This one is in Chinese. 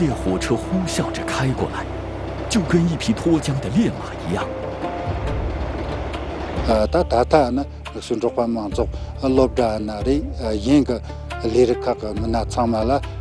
列火车呼啸着开过来，就跟一匹脱缰的烈马一样。 他呢，顺着环忙走，落单那里，应个里克克那苍马了。